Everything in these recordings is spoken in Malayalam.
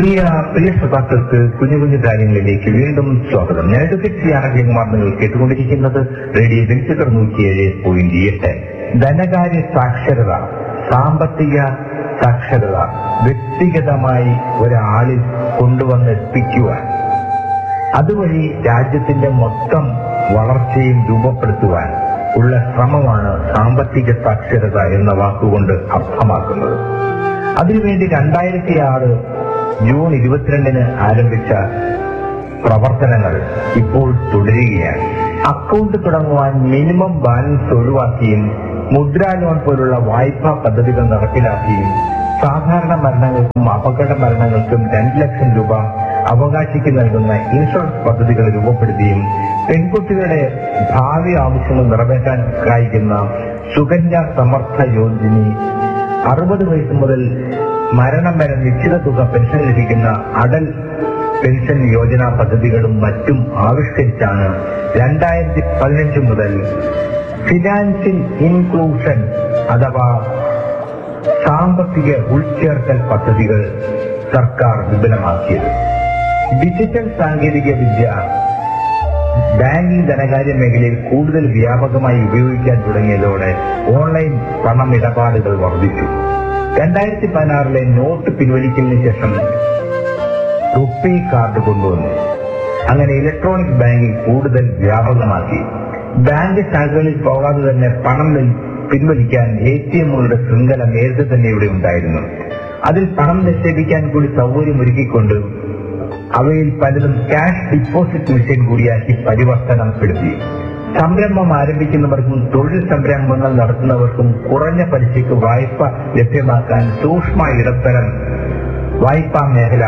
പ്രിയ ശ്രോതാക്കൾക്ക് കുഞ്ഞു കുഞ്ഞു കാര്യങ്ങളിലേക്ക് വീണ്ടും സ്വാഗതം. ഞാൻ ജയകുമാർ നിങ്ങൾ കേട്ടുകൊണ്ടിരിക്കുന്നത് റേഡിയോ ജംഗ്ഷൻ 107.8. ധനകാര്യ സാക്ഷരത, സാമ്പത്തിക സാക്ഷരത വ്യക്തിഗതമായി ഒരാളിൽ കൊണ്ടുവന്നെത്തിക്കുവാൻ, അതുവഴി രാജ്യത്തിന്റെ മൊത്തം വളർച്ചയും രൂപപ്പെടുത്തുവാൻ ഉള്ള ശ്രമമാണ് സാമ്പത്തിക സാക്ഷരത എന്ന വാക്കുകൊണ്ട് അർത്ഥമാക്കുന്നത്. അതിനുവേണ്ടി 2006 ജൂൺ 22 ആരംഭിച്ച പ്രവർത്തനങ്ങൾ ഇപ്പോൾ തുടരുകയാണ്. Account തുടങ്ങുവാൻ minimum balance ഒഴിവാക്കിയും Mudra loan പോലുള്ള വായ്പാ പദ്ധതികൾ നടപ്പിലാക്കിയും സാധാരണ മരണങ്ങൾക്കും അപകട മരണങ്ങൾക്കും 2 ലക്ഷം രൂപ അവകാശിക്ക് നൽകുന്ന ഇൻഷുറൻസ് പദ്ധതികൾ രൂപപ്പെടുത്തിയും പെൺകുട്ടികളുടെ ഭാവി ആവശ്യങ്ങൾ നിറവേറ്റാൻ സഹായിക്കുന്ന സുകന്യ സമർത്ഥ യോജന, 60 വയസ്സ് മുതൽ മരണം വരെ നിശ്ചിത തുക പെൻഷൻ ലഭിക്കുന്ന അടൽ പെൻഷൻ യോജന പദ്ധതികളും മറ്റും ആവിഷ്കരിച്ചാണ് 2015 മുതൽ ഫിനാൻഷ്യൽ ഇൻക്ലൂഷൻ അഥവാ സാമ്പത്തിക ഉൾച്ചേർക്കൽ പദ്ധതികൾ സർക്കാർ വിപുലമാക്കിയത്. ഡിജിറ്റൽ സാങ്കേതിക വിദ്യ ബാങ്കിംഗ് ധനകാര്യ മേഖലയിൽ കൂടുതൽ വ്യാപകമായി ഉപയോഗിക്കാൻ തുടങ്ങിയതോടെ ഓൺലൈൻ പണമിടപാടുകൾ വർദ്ധിച്ചു. 2016 നോട്ട് പിൻവലിക്കലിന് ശേഷം റുപ്പേ കാർഡ് കൊണ്ടുവന്നു. അങ്ങനെ ഇലക്ട്രോണിക് ബാങ്കിംഗ് കൂടുതൽ വ്യാപകമാക്കി. ബാങ്ക് ശാഖകളിൽ പോകാതെ തന്നെ പണം പിൻവലിക്കാൻ ATMകളുടെ ശൃംഖല നേരത്തെ തന്നെ ഇവിടെ ഉണ്ടായിരുന്നു. അതിൽ പണം നിക്ഷേപിക്കാൻ കൂടി സൗകര്യമൊരുക്കിക്കൊണ്ട് അവയിൽ പലതും ക്യാഷ് ഡിപ്പോസിറ്റ് മെഷീൻ കൂടിയാക്കി പരിവർത്തനപ്പെടുത്തി. സംരംഭം ആരംഭിക്കുന്നവർക്കും തൊഴിൽ സംരംഭങ്ങൾ നടത്തുന്നവർക്കും കുറഞ്ഞ പലിശയ്ക്ക് വായ്പ ലഭ്യമാക്കാൻ സൂക്ഷ്മ ഇടത്തരം വായ്പാ മേഖല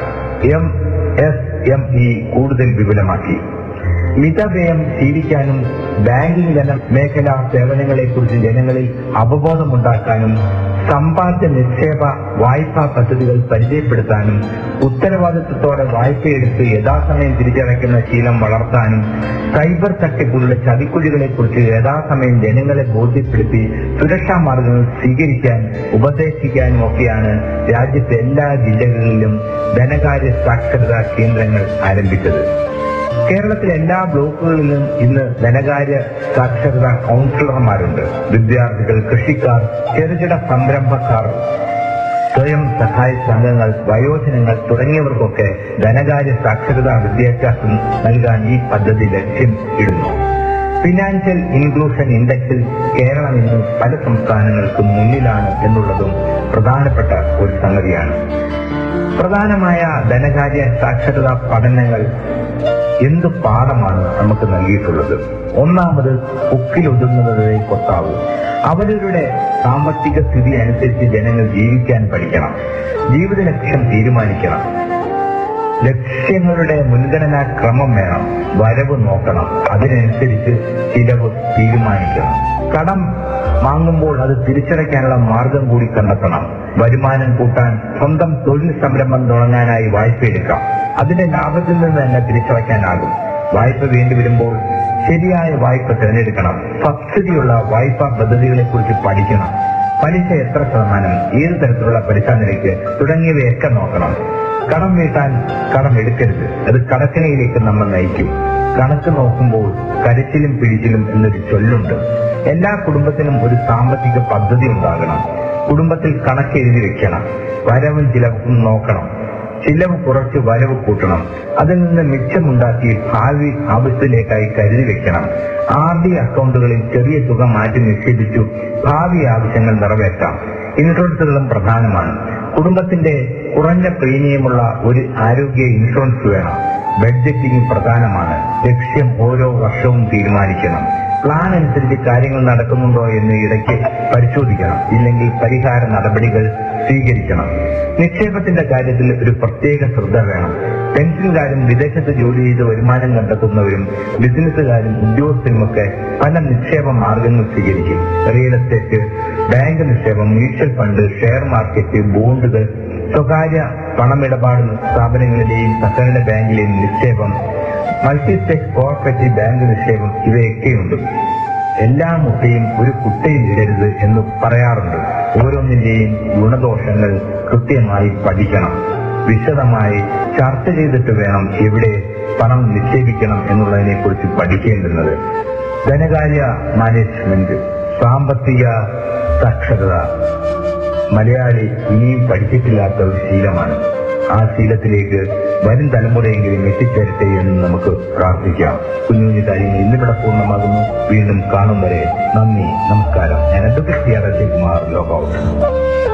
MSME കൂടുതൽ വിപുലമാക്കി. മിതവ്യയം ശീലിക്കാനും ബാങ്കിംഗ് ധന മേഖലാ സേവനങ്ങളെക്കുറിച്ച് ജനങ്ങളിൽ അവബോധമുണ്ടാക്കാനും സമ്പാദ്യ നിക്ഷേപ വായ്പാ പദ്ധതികൾ പരിചയപ്പെടുത്താനും ഉത്തരവാദിത്വത്തോടെ വായ്പയെടുത്ത് യഥാസമയം തിരിച്ചടയ്ക്കുന്ന ശീലം വളർത്താനും സൈബർ തട്ടിപ്പുകളുടെ ചതിക്കുഴികളെക്കുറിച്ച് യഥാസമയം ജനങ്ങളെ ബോധ്യപ്പെടുത്തി സുരക്ഷാ മാർഗങ്ങൾ സ്വീകരിക്കാൻ ഉപദേശിക്കാനും ഒക്കെയാണ് രാജ്യത്തെ എല്ലാ ജില്ലകളിലും ധനകാര്യ സാക്ഷരതാ കേന്ദ്രങ്ങൾ ആരംഭിച്ചത്. കേരളത്തിലെ എല്ലാ ബ്ലോക്കുകളിലും ഇന്ന് ധനകാര്യ സാക്ഷരതാ കൗൺസിലർമാരുണ്ട്. വിദ്യാർത്ഥികൾ, കൃഷിക്കാർ, ചെറുകിട സംരംഭക്കാർ, സ്വയം സഹായ സംഘങ്ങൾ, വയോജനങ്ങൾ തുടങ്ങിയവർക്കൊക്കെ ധനകാര്യ സാക്ഷരതാ വിദ്യാഭ്യാസം നൽകാൻ ഈ പദ്ധതി ലക്ഷ്യം ഇടുന്നു. ഫിനാൻഷ്യൽ ഇൻക്ലൂഷൻ ഇൻഡെക്സിൽ കേരളം ഇന്ന് പല സംസ്ഥാനങ്ങൾക്കും മുന്നിലാണ് എന്നുള്ളതും പ്രധാനപ്പെട്ട ഒരു സംഗതിയാണ്. പ്രധാനമായ ധനകാര്യ സാക്ഷരതാ പഠനങ്ങൾ എന്ത് പാഠമാണ് നമുക്ക് നൽകിയിട്ടുള്ളത്? ഒന്നാമത്, ഉക്കിലൊതുങ്ങുന്നതേ കൊത്താവൂ. അവരവരുടെ സാമ്പത്തിക സ്ഥിതി അനുസരിച്ച് ജനങ്ങൾ ജീവിക്കാൻ പഠിക്കണം. ജീവിത ലക്ഷ്യം തീരുമാനിക്കണം. ലക്ഷ്യങ്ങളുടെ മുൻഗണനാ ക്രമം വേണം. വരവ് നോക്കണം. അതിനനുസരിച്ച് ചിലവ് തീരുമാനിക്കണം. കടം വാങ്ങുമ്പോൾ അത് തിരിച്ചടയ്ക്കാനുള്ള മാർഗം കൂടി കണ്ടെത്തണം. വരുമാനം കൂട്ടാൻ സ്വന്തം തൊഴിൽ സംരംഭം തുടങ്ങാനായി വായ്പ എടുക്കാം. അതിന്റെ ലാഭത്തിൽ നിന്ന് തന്നെ തിരിച്ചടയ്ക്കാനാകും. വായ്പ വേണ്ടി വരുമ്പോൾ ശരിയായ വായ്പ തിരഞ്ഞെടുക്കണം. സബ്സിഡിയുള്ള വായ്പാ പദ്ധതികളെ കുറിച്ച് പഠിക്കണം. പലിശ എത്ര ശതമാനം, ഏത് തരത്തിലുള്ള പലിശ നിരക്ക് തുടങ്ങിയവയൊക്കെ നോക്കണം. കടം വീട്ടാൻ കടം എടുക്കരുത്. അത് കടക്കണിയിലേക്ക് നമ്മൾ നയിക്കും. കണക്ക് നോക്കുമ്പോൾ കരച്ചിലും പിടിച്ചിലും എന്നൊരു ചൊല്ലുണ്ട്. എല്ലാ കുടുംബത്തിനും ഒരു സാമ്പത്തിക പദ്ധതി ഉണ്ടാകണം. കുടുംബത്തിൽ കണക്ക് എഴുതി വെക്കണം. വരവും ചിലവും നോക്കണം. ചിലവ് കുറച്ച് വരവ് കൂട്ടണം. അതിൽ നിന്ന് മിച്ചമുണ്ടാക്കി ഭാവി ആവശ്യത്തിലേക്കായി കരുതി വെക്കണം. RD അക്കൗണ്ടുകളിൽ ചെറിയ തുക മാറ്റി നിക്ഷേപിച്ചു ഭാവി ആവശ്യങ്ങൾ നിറവേറ്റാം. ഇൻഷുറൻസുകളും പ്രധാനമാണ്. കുടുംബത്തിന്റെ കുറഞ്ഞ പ്രീമിയമുള്ള ഒരു ആരോഗ്യ ഇൻഷുറൻസ് വേണം. ബഡ്ജറ്റിംഗ് പ്രധാനമാണ്. ലക്ഷ്യം ഓരോ വർഷവും തീരുമാനിക്കണം. പ്ലാൻ അനുസരിച്ച് കാര്യങ്ങൾ നടക്കുന്നുണ്ടോ എന്ന് ഇടയ്ക്ക് പരിശോധിക്കണം. ഇല്ലെങ്കിൽ പരിഹാര നടപടികൾ സ്വീകരിക്കണം. നിക്ഷേപത്തിന്റെ കാര്യത്തിൽ ഒരു പ്രത്യേക ശ്രദ്ധ വേണം. പെൻഷൻകാരും വിദേശത്ത് ജോലി ചെയ്ത് വരുമാനം കണ്ടെത്തുന്നവരും ബിസിനസ്സുകാരും ഉദ്യോഗസ്ഥരുമൊക്കെ പല നിക്ഷേപ മാർഗങ്ങൾ സ്വീകരിക്കും. റിയൽ എസ്റ്റേറ്റ്, ബാങ്ക് നിക്ഷേപം, മ്യൂച്വൽ ഫണ്ട്, ഷെയർ മാർക്കറ്റ്, ബോണ്ടുകൾ, സ്വകാര്യ പണമിടപാട് സ്ഥാപനങ്ങളിലെയും സഹകരണ ബാങ്കിലെയും നിക്ഷേപം, മൾട്ടിസ്റ്റേക്ക് കോർപ്പറേറ്റീവ് ബാങ്ക് നിക്ഷേപം, ഇവയൊക്കെയുണ്ട്. എല്ലാ മുട്ടയും ഒരു കുട്ടയിൽ ഇടരുത് എന്ന് പറയാറുണ്ട്. ഓരോന്നിന്റെയും ഗുണദോഷങ്ങൾ കൃത്യമായി പഠിക്കണം. വിശദമായി ചർച്ച ചെയ്തിട്ട് വേണം എവിടെ പണം നിക്ഷേപിക്കണം എന്നുള്ളതിനെ കുറിച്ച് പഠിക്കേണ്ടുന്നത്. ധനകാര്യ മാനേജ്മെന്റ്, സാമ്പത്തിക സാക്ഷരത മലയാളി ഇനിയും പഠിച്ചിട്ടില്ലാത്ത ഒരു ശീലമാണ്. ആ ശീലത്തിലേക്ക് വരും തലമുറയെങ്കിലും എത്തിച്ചേരട്ടെ എന്ന് നമുക്ക് പ്രാർത്ഥിക്കാം. കുഞ്ഞു കുഞ്ഞു കാര്യങ്ങൾ ഇന്നിവിടെ പൂർണ്ണമാകുന്നു. വീണ്ടും കാണും വരെ നന്ദി, നമസ്കാരം. ഞാൻ അഡ്വക്കേറ്റ് സി ആർ അജയകുമാർ, ലോകൗട്ട്.